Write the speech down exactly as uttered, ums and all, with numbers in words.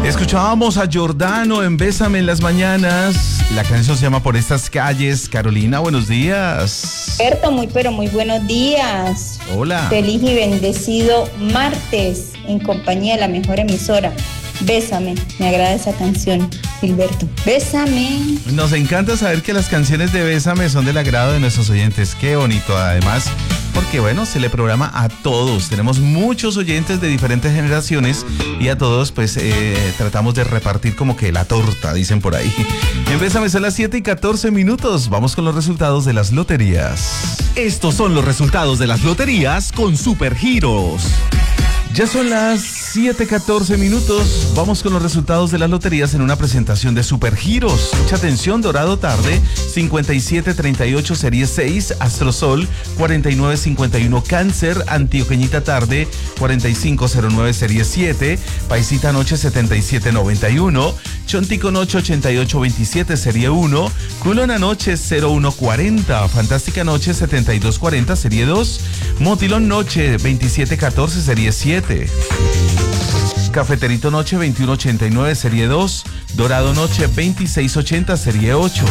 Escuchábamos a Giordano en Bésame en las mañanas. La canción se llama Por estas calles. Carolina, buenos días. Alberto, muy pero muy buenos días. Hola. Feliz y bendecido martes en compañía de la mejor emisora. Bésame, me agrada esa canción, Gilberto. Bésame. Nos encanta saber que las canciones de Bésame son del agrado de nuestros oyentes. Qué bonito, además, porque bueno, se le programa a todos. Tenemos muchos oyentes de diferentes generaciones y a todos pues eh, tratamos de repartir como que la torta, dicen por ahí. En Bésame son las siete y catorce minutos. Vamos con los resultados de las loterías. Estos son los resultados de las loterías con Supergiros. Ya son las siete y catorce minutos. Vamos con los resultados de las loterías en una presentación de Supergiros. Mucha atención, Dorado Tarde, cincuenta y siete treinta y ocho serie seis, Astrosol, cuarenta y nueve cincuenta y uno Cáncer, Antioqueñita Tarde, cuarenta y cinco cero nueve serie siete, Paisita Noche setenta y siete noventa y uno, Chontico Noche ochenta y ocho veintisiete serie uno, Culona Noche cero uno cuarenta, Fantástica Noche setenta y dos cuarenta serie dos, Motilón Noche veintisiete catorce serie siete, Cafeterito Noche veintiuno ochenta y nueve serie dos, Dorado Noche veintiséis ochenta serie ocho.